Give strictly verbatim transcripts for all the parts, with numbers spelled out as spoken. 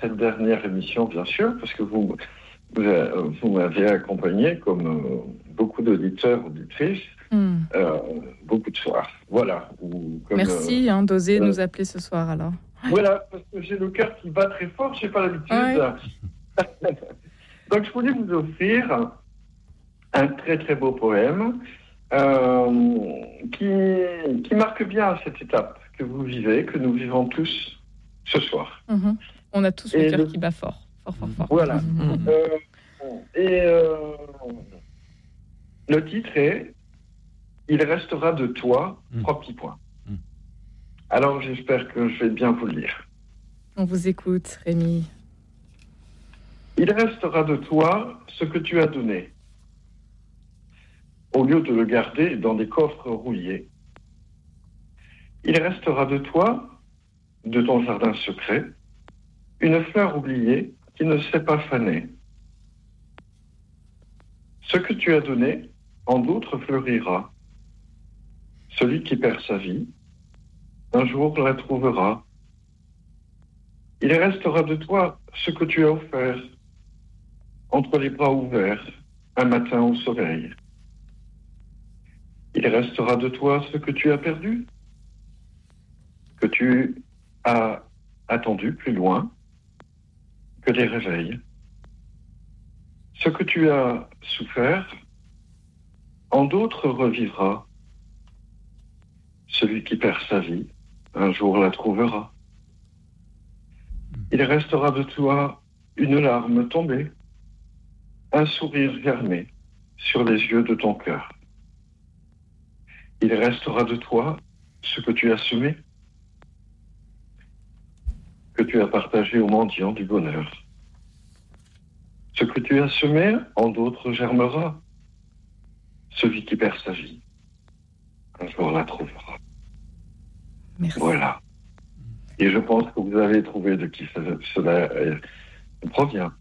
cette dernière émission, bien sûr, parce que vous, vous, vous m'avez accompagné comme euh, beaucoup d'auditeurs, auditrices, mm. euh, beaucoup de soirs. Voilà. Ou comme, Merci euh, hein, d'oser euh, nous appeler ce soir, alors. Voilà, parce que j'ai le cœur qui bat très fort, je n'ai pas l'habitude. Ouais. Donc, je voulais vous offrir un très, très beau poème euh, qui, qui marque bien cette étape que vous vivez, que nous vivons tous ce soir. Mm-hmm. On a tous le cœur le... qui bat fort, fort, fort, fort. Voilà. Mm-hmm. Euh, et euh, le titre est « Il restera de toi, mm. trois petits points ». Alors, j'espère que je vais bien vous le lire. On vous écoute, Rémi. Il restera de toi ce que tu as donné, au lieu de le garder dans des coffres rouillés. Il restera de toi, de ton jardin secret, une fleur oubliée qui ne sait pas faner. Ce que tu as donné, en d'autres fleurira. Celui qui perd sa vie, un jour la trouvera. Il restera de toi ce que tu as offert, entre les bras ouverts, un matin au soleil. Il restera de toi ce que tu as perdu, que tu as attendu plus loin que des réveils. Ce que tu as souffert, en d'autres revivra. Celui qui perd sa vie, un jour la trouvera. Il restera de toi une larme tombée, un sourire fermé sur les yeux de ton cœur. Il restera de toi ce que tu as semé, que tu as partagé aux mendiants du bonheur. Ce que tu as semé, en d'autres germera. Celui qui perd sa vie, un jour la trouvera. Merci. Voilà. Et je pense que vous avez trouvé de qui cela provient.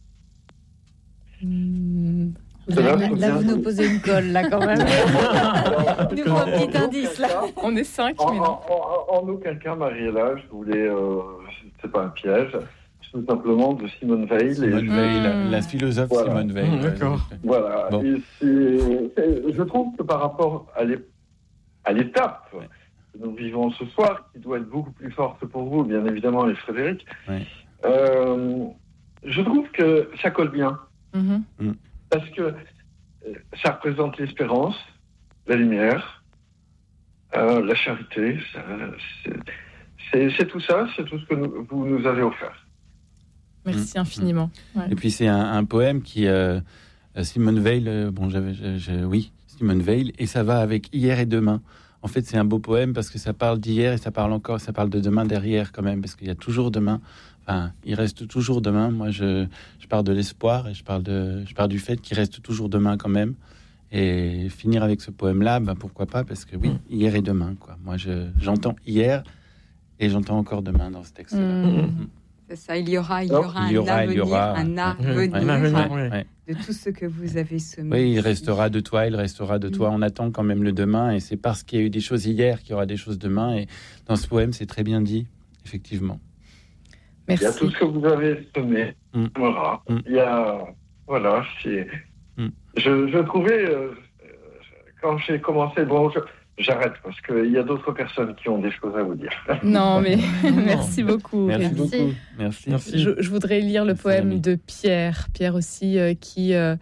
Mmh. Là, là, là vous nous posez une colle, là, quand même. Il nous faut un petit indice, là. On est cinq, en, mais non. En, en, en aucun cas, Mariella, je voulais... Euh, c'est pas un piège. Tout simplement de Simone Veil. Simone et Veil, je... la, la philosophe voilà. Simone Veil. Mmh, d'accord. Voilà. Bon. Et c'est, c'est, je trouve que par rapport à, l'é, à l'étape ouais. que nous vivons ce soir, qui doit être beaucoup plus forte pour vous, bien évidemment, et Frédéric, ouais. euh, je trouve que ça colle bien. Mmh. Parce que ça représente l'espérance, la lumière, euh, la charité. Ça, c'est, c'est, c'est tout ça, c'est tout ce que nous, vous nous avez offert. Merci infiniment. Ouais. Et puis c'est un, un poème qui euh, Simone Veil, euh, bon j'avais, je, je, oui Simone Veil, et ça va avec hier et demain. En fait, c'est un beau poème parce que ça parle d'hier et ça parle encore, ça parle de demain derrière quand même, parce qu'il y a toujours demain. Enfin, il reste toujours demain. Moi, je, je parle de l'espoir et je parle de, je parle du fait qu'il reste toujours demain quand même. Et finir avec ce poème-là, bah pourquoi pas, parce que oui, mmh. hier et demain, quoi. Moi, je, j'entends hier et j'entends encore demain dans ce texte-là. Mmh. Mmh. C'est ça, il y aura, il y aura, il y aura un avenir, aura... un avenir ouais, ouais. de tout ce que vous avez semé. Oui, il restera de toi, il restera de toi. Mmh. On attend quand même le demain, et c'est parce qu'il y a eu des choses hier qu'il y aura des choses demain. Et dans ce poème, c'est très bien dit, effectivement. Merci. Il y a tout ce que vous avez semé. Mmh. Voilà. Mmh. Il y a, voilà, c'est. Mmh. Je, je trouvais euh, quand j'ai commencé, bon. Je... J'arrête parce qu'il y a d'autres personnes qui ont des choses à vous dire. Non, mais merci beaucoup. Merci, merci beaucoup. Merci. merci. Je, je voudrais lire le merci poème de Pierre. Pierre aussi, euh, qui euh,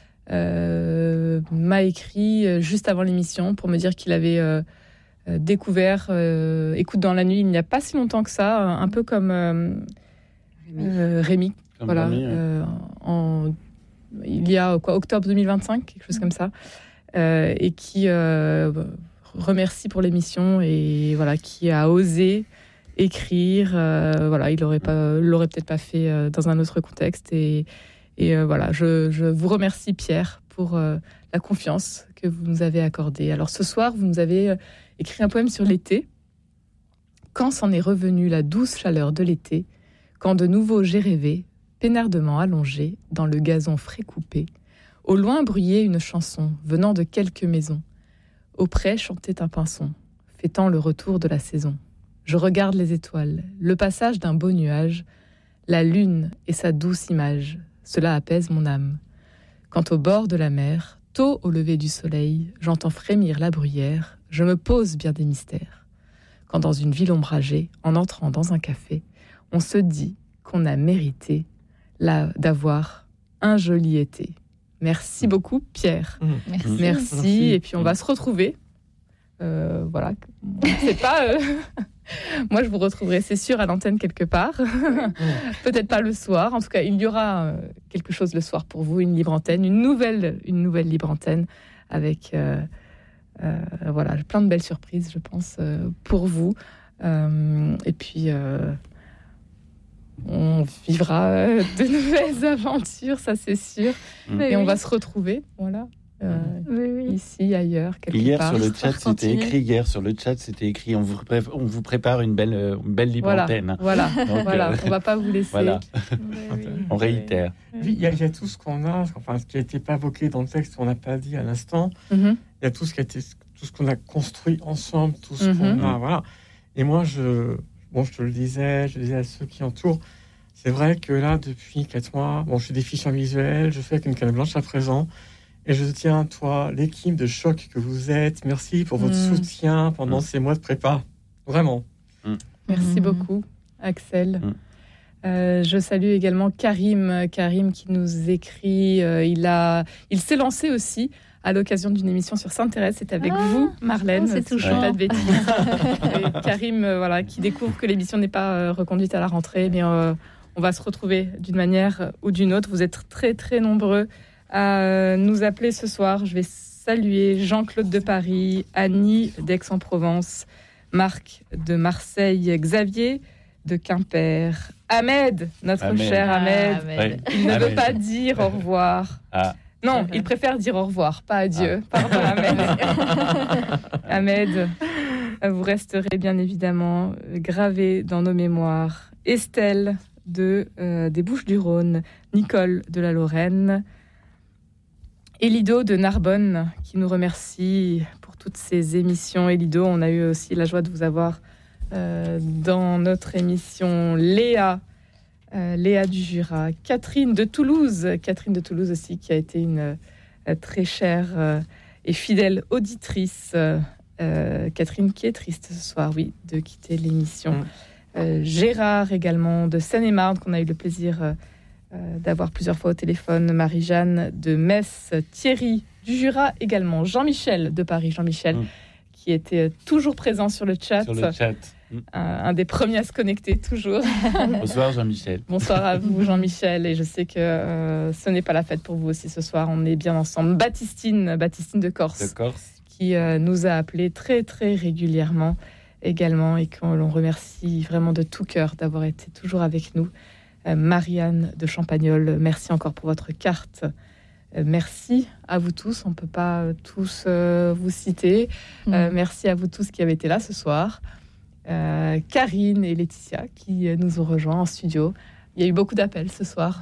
euh, m'a écrit euh, juste avant l'émission pour me dire qu'il avait euh, découvert euh, Écoute dans la nuit il n'y a pas si longtemps que ça, un peu comme euh, Rémi. Euh, Rémi comme voilà, Rémi, ouais. euh, en, il y a quoi, octobre deux mille vingt-cinq, quelque chose comme ça, euh, et qui... Euh, remercie pour l'émission et voilà, qui a osé écrire. Euh, voilà, il l'aurait pas, l'aurait peut-être pas fait euh, dans un autre contexte. Et, et euh, voilà, je, je vous remercie Pierre pour euh, la confiance que vous nous avez accordée. Alors ce soir, vous nous avez euh, écrit un poème sur l'été. Quand s'en est revenue la douce chaleur de l'été, quand de nouveau j'ai rêvé, peinardement allongé dans le gazon frais coupé, au loin bruyait une chanson venant de quelques maisons. Auprès chantait un pinson, fêtant le retour de la saison. Je regarde les étoiles, le passage d'un beau nuage, la lune et sa douce image, cela apaise mon âme. Quand au bord de la mer, tôt au lever du soleil, j'entends frémir la bruyère, je me pose bien des mystères. Quand dans une ville ombragée, en entrant dans un café, on se dit qu'on a mérité là, d'avoir un joli été. Merci beaucoup, Pierre. Mmh. Merci. Merci. Merci. Et puis on va se retrouver. Euh, voilà. C'est pas. Euh... Moi, je vous retrouverai, c'est sûr, à l'antenne quelque part. Mmh. Peut-être pas le soir. En tout cas, il y aura quelque chose le soir pour vous, une libre antenne, une nouvelle, une nouvelle libre antenne avec. Euh, euh, voilà, plein de belles surprises, je pense, euh, pour vous. Euh, et puis. Euh, On vivra de nouvelles aventures, ça c'est sûr. Mmh. Et oui. On va se retrouver, voilà, euh, oui, oui. ici, ailleurs, quelque hier, part. Sur le chat, c'était écrit, hier sur le chat, c'était écrit, on vous, pré- on vous prépare une belle, une belle libre voilà, antenne. Voilà, Donc, voilà. Euh, on ne va pas vous laisser. Voilà. Oui, on réitère. Oui, il y, y a tout ce qu'on a, enfin, ce qui a été pas évoqué dans le texte, on n'a pas dit à l'instant. Mm-hmm. Il y a tout ce qui a été, tout ce qu'on a construit ensemble, tout ce mm-hmm. qu'on a, voilà. Et moi, je... Bon, je te le disais, je le disais à ceux qui entourent, c'est vrai que là, depuis quatre mois, bon, je fais des fiches en visuel, je fais avec une canne blanche à présent, et je tiens à toi, l'équipe de choc que vous êtes, merci pour votre mmh. soutien pendant mmh. ces mois de prépa, vraiment. Mmh. Merci mmh. beaucoup, Axel. Mmh. Euh, je salue également Karim, Karim qui nous écrit, euh, il, a, il s'est lancé aussi à l'occasion d'une émission sur Sainte-Thérèse. C'est avec ah, vous, Marlène. Oh, c'est touchant. Pas de bêtises. Et Karim, euh, voilà, qui découvre que l'émission n'est pas euh, reconduite à la rentrée. Mais euh, on va se retrouver d'une manière ou d'une autre. Vous êtes très, très nombreux à euh, nous appeler ce soir. Je vais saluer Jean-Claude de Paris, Annie d'Aix-en-Provence, Marc de Marseille, Xavier de Quimper, Ahmed, notre Ahmed. cher Ahmed. Ah, Ahmed. Il ne Ahmed. veut pas dire au revoir. Ah. Non, il préfère dire au revoir, pas adieu. Ah. Pardon, Ahmed. Ahmed, vous resterez bien évidemment gravé dans nos mémoires. Estelle de, euh, des Bouches-du-Rhône, Nicole de la Lorraine, Elido de Narbonne, qui nous remercie pour toutes ces émissions. Elido, on a eu aussi la joie de vous avoir euh, dans notre émission. Léa, Euh, Léa du Jura, Catherine de Toulouse, Catherine de Toulouse aussi qui a été une euh, très chère euh, et fidèle auditrice. Euh, Catherine qui est triste ce soir, oui, de quitter l'émission. Mmh. Euh, Gérard également de Seine-et-Marne qu'on a eu le plaisir euh, d'avoir plusieurs fois au téléphone. Marie-Jeanne de Metz, Thierry du Jura également, Jean-Michel de Paris, Jean-Michel mmh. qui était toujours présent sur le chat. Sur le chat. Un, un des premiers à se connecter, toujours. Bonsoir Jean-Michel. Bonsoir à vous Jean-Michel, et je sais que euh, ce n'est pas la fête pour vous aussi ce soir, on est bien ensemble. Baptistine, Baptistine de Corse, de Corse. qui euh, nous a appelés très très régulièrement également, et qu'on l'on remercie vraiment de tout cœur d'avoir été toujours avec nous. Euh, Marianne de Champagnole, merci encore pour votre carte. Euh, merci à vous tous, on ne peut pas tous euh, vous citer. Mmh. Euh, merci à vous tous qui avez été là ce soir. Euh, Karine et Laetitia qui nous ont rejoints en studio. Il y a eu beaucoup d'appels ce soir.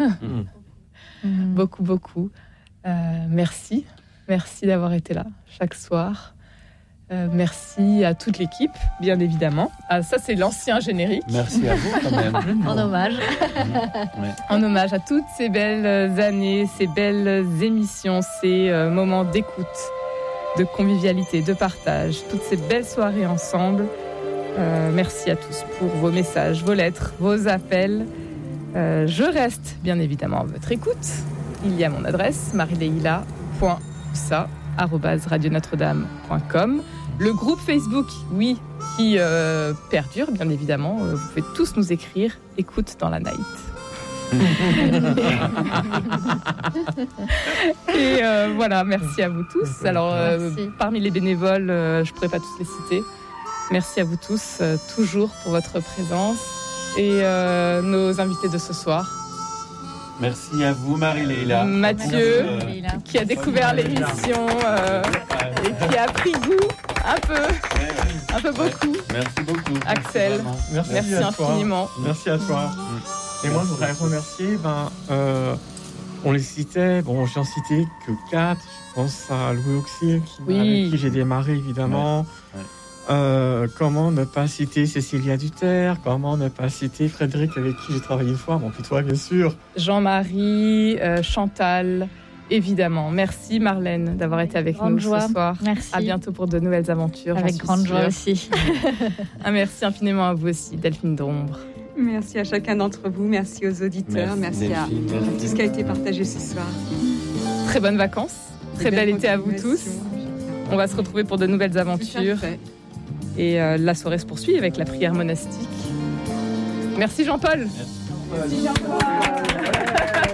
mmh. Beaucoup, beaucoup. Euh, merci. Merci d'avoir été là chaque soir. Euh, merci à toute l'équipe, bien évidemment. Ah, ça, c'est l'ancien générique. Merci à vous, quand même. En hommage. ouais. En hommage à toutes ces belles années, ces belles émissions, ces euh, moments d'écoute, de convivialité, de partage, toutes ces belles soirées ensemble. Euh, merci à tous pour vos messages, vos lettres, vos appels. Euh, je reste bien évidemment à votre écoute. Il y a mon adresse marileila point oussa arobase radio notre dame point com. Le groupe Facebook, oui, qui euh, perdure bien évidemment. Euh, vous pouvez tous nous écrire. Écoute dans la night. Et euh, voilà, merci à vous tous. Alors, euh, parmi les bénévoles, euh, je ne pourrais pas tous les citer. Merci à vous tous, euh, toujours, pour votre présence. Et euh, nos invités de ce soir. Merci à vous, Marie-Léla. Mathieu, Merci, qui a découvert l'émission euh, et qui a pris goût un peu, un peu beaucoup. Merci beaucoup. Axel, merci, merci infiniment. Merci à toi. Mmh. Et moi, je voudrais remercier, ben, euh, on les citait, bon, j'en citais que quatre. Je pense à Louis Auxil, qui, oui. avec qui j'ai démarré, évidemment. Ouais. Ouais. Euh, comment ne pas citer Cécilia Duterre? Comment ne pas citer Frédéric, avec qui j'ai travaillé une fois? Bon, puis toi, bien sûr. Jean-Marie, euh, Chantal, évidemment. Merci Marlène d'avoir été avec grande nous joie. Ce soir. Merci. À bientôt pour de nouvelles aventures. Avec grande sûre. Joie aussi. Un merci infiniment à vous aussi, Delphine d'Ombre. Merci à chacun d'entre vous. Merci aux auditeurs. Merci, merci à, à tout ce qui a été partagé ce soir. Très bonnes vacances. Très bel été à vous tous. On va se retrouver pour de nouvelles aventures. Et euh, la soirée se poursuit avec la prière monastique. Merci Jean-Paul. Merci, Merci Jean-Paul.